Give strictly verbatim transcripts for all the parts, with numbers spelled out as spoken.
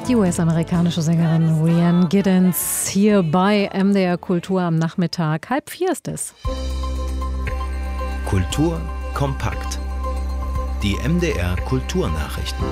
Die U S-amerikanische Sängerin Rhiannon Giddens hier bei M D R Kultur am Nachmittag. Halb vier ist es. Kultur kompakt. Die M D R Kulturnachrichten.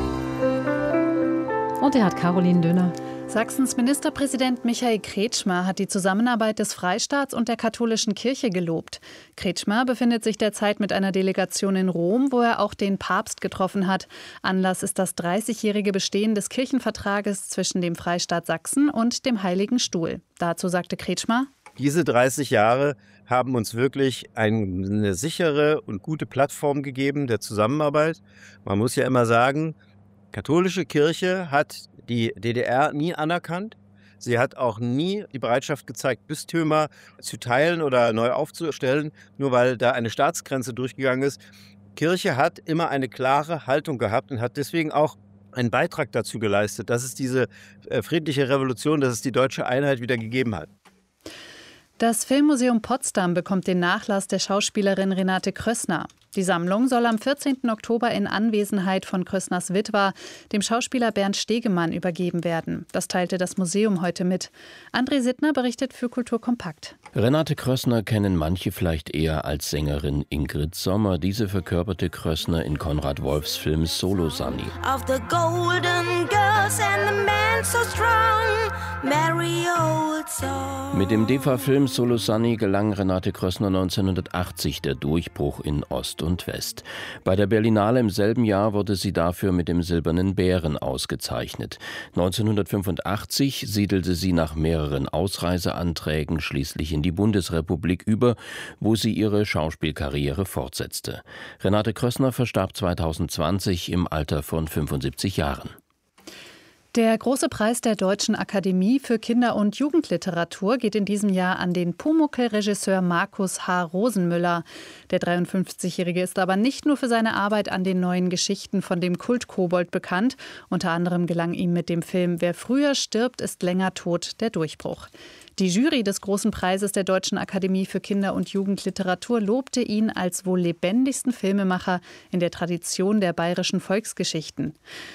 Und er hat Caroline Döhner. Sachsens Ministerpräsident Michael Kretschmer hat die Zusammenarbeit des Freistaats und der katholischen Kirche gelobt. Kretschmer befindet sich derzeit mit einer Delegation in Rom, wo er auch den Papst getroffen hat. Anlass ist das dreißigjährige Bestehen des Kirchenvertrages zwischen dem Freistaat Sachsen und dem Heiligen Stuhl. Dazu sagte Kretschmer: Diese dreißig Jahre haben uns wirklich eine sichere und gute Plattform gegeben der Zusammenarbeit. Man muss ja immer sagen, katholische Kirche hat die D D R nie anerkannt. Sie hat auch nie die Bereitschaft gezeigt, Bistümer zu teilen oder neu aufzustellen, nur weil da eine Staatsgrenze durchgegangen ist. Kirche hat immer eine klare Haltung gehabt und hat deswegen auch einen Beitrag dazu geleistet, dass es diese friedliche Revolution, dass es die deutsche Einheit wieder gegeben hat. Das Filmmuseum Potsdam bekommt den Nachlass der Schauspielerin Renate Krössner. Die Sammlung soll am vierzehnten Oktober in Anwesenheit von Krössners Witwer, dem Schauspieler Bernd Stegemann, übergeben werden. Das teilte das Museum heute mit. André Sittner berichtet für Kultur Kompakt. Renate Krössner kennen manche vielleicht eher als Sängerin Ingrid Sommer. Diese verkörperte Krössner in Konrad Wolfs Film Solo Sunny. Of the golden girls and the man so strong, merry old song. Mit dem D E F A-Film Solo Sunny gelang Renate Krössner neunzehnhundertachtzig der Durchbruch in Ost und West. Bei der Berlinale im selben Jahr wurde sie dafür mit dem Silbernen Bären ausgezeichnet. neunzehnhundertfünfundachtzig siedelte sie nach mehreren Ausreiseanträgen schließlich in die Bundesrepublik über, wo sie ihre Schauspielkarriere fortsetzte. Renate Krössner verstarb zweitausendzwanzig im Alter von fünfundsiebzig Jahren. Der große Preis der Deutschen Akademie für Kinder- und Jugendliteratur geht in diesem Jahr an den Pumuckl-Regisseur Markus H. Rosenmüller. Der dreiundfünfzigjährige ist aber nicht nur für seine Arbeit an den neuen Geschichten von dem Kult-Kobold bekannt. Unter anderem gelang ihm mit dem Film Wer früher stirbt, ist länger tot der Durchbruch. Die Jury des Großen Preises der Deutschen Akademie für Kinder- und Jugendliteratur lobte ihn als wohl lebendigsten Filmemacher in der Tradition der bayerischen Volksgeschichten.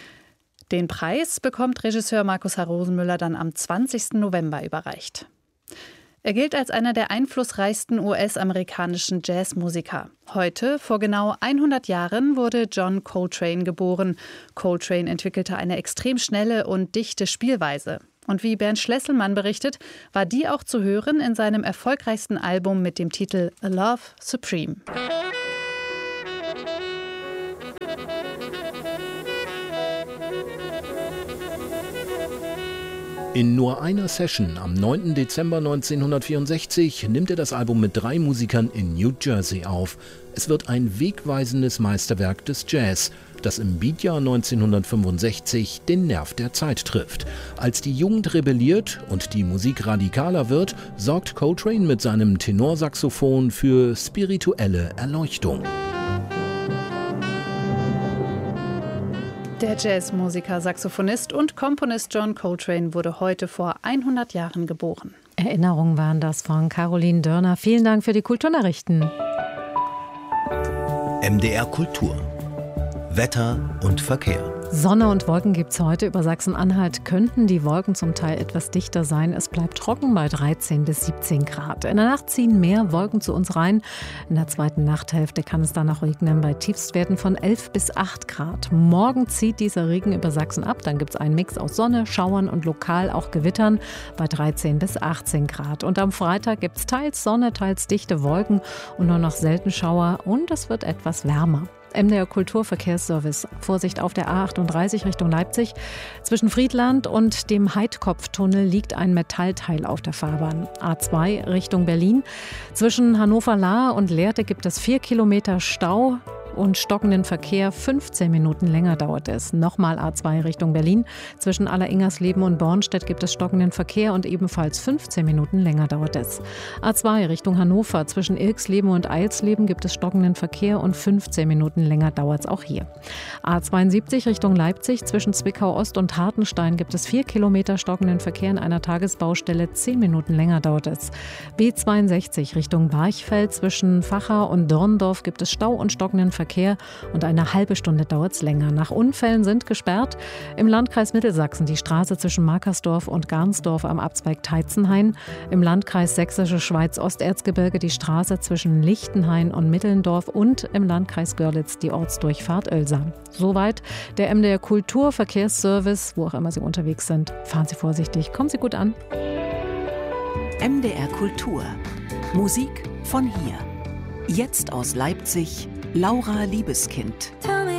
Den Preis bekommt Regisseur Markus H. Rosenmüller dann am zwanzigsten November überreicht. Er gilt als einer der einflussreichsten U S-amerikanischen Jazzmusiker. Heute, vor genau hundert Jahren, wurde John Coltrane geboren. Coltrane entwickelte eine extrem schnelle und dichte Spielweise. Und wie Bernd Schlesselmann berichtet, war die auch zu hören in seinem erfolgreichsten Album mit dem Titel A Love Supreme. In nur einer Session am neunten Dezember neunzehnhundertvierundsechzig nimmt er das Album mit drei Musikern in New Jersey auf. Es wird ein wegweisendes Meisterwerk des Jazz, das im Beatjahr neunzehnhundertfünfundsechzig den Nerv der Zeit trifft. Als die Jugend rebelliert und die Musik radikaler wird, sorgt Coltrane mit seinem Tenorsaxophon für spirituelle Erleuchtung. Der Jazzmusiker, Saxophonist und Komponist John Coltrane wurde heute vor hundert Jahren geboren. Erinnerungen waren das von Caroline Dörner. Vielen Dank für die Kulturnachrichten. M D R Kultur. Wetter und Verkehr. Sonne und Wolken gibt es heute. Über Sachsen-Anhalt könnten die Wolken zum Teil etwas dichter sein. Es bleibt trocken bei dreizehn bis siebzehn Grad. In der Nacht ziehen mehr Wolken zu uns rein. In der zweiten Nachthälfte kann es dann noch regnen bei Tiefstwerten von elf bis acht Grad. Morgen zieht dieser Regen über Sachsen ab. Dann gibt es einen Mix aus Sonne, Schauern und lokal auch Gewittern bei dreizehn bis achtzehn Grad. Und am Freitag gibt es teils Sonne, teils dichte Wolken und nur noch selten Schauer. Und es wird etwas wärmer. M D R Kulturverkehrsservice. Vorsicht auf der A achtunddreißig Richtung Leipzig. Zwischen Friedland und dem Heidkopftunnel liegt ein Metallteil auf der Fahrbahn. A zwei Richtung Berlin. Zwischen Hannover-Lahr und Lehrte gibt es vier Kilometer Stau und stockenden Verkehr. fünfzehn Minuten länger dauert es. Nochmal A zwei Richtung Berlin. Zwischen Alleringersleben und Bornstedt gibt es stockenden Verkehr und ebenfalls fünfzehn Minuten länger dauert es. A zwei Richtung Hannover. Zwischen Ilksleben und Eilsleben gibt es stockenden Verkehr und fünfzehn Minuten länger dauert es auch hier. A zweiundsiebzig Richtung Leipzig. Zwischen Zwickau Ost und Hartenstein gibt es vier Kilometer stockenden Verkehr in einer Tagesbaustelle. zehn Minuten länger dauert es. B zweiundsechzig Richtung Barchfeld. Zwischen Vachau und Dorndorf gibt es Stau und stockenden Verkehr Verkehr und eine halbe Stunde dauert es länger. Nach Unfällen sind gesperrt im Landkreis Mittelsachsen die Straße zwischen Markersdorf und Garnsdorf am Abzweig Teitzenhain, im Landkreis Sächsische Schweiz-Osterzgebirge die Straße zwischen Lichtenhain und Mittelndorf und im Landkreis Görlitz die Ortsdurchfahrt Oelsa. Soweit der M D R Kulturverkehrsservice. Wo auch immer Sie unterwegs sind, fahren Sie vorsichtig, kommen Sie gut an. M D R Kultur. Musik von hier. Jetzt aus Leipzig, Laura Liebeskind.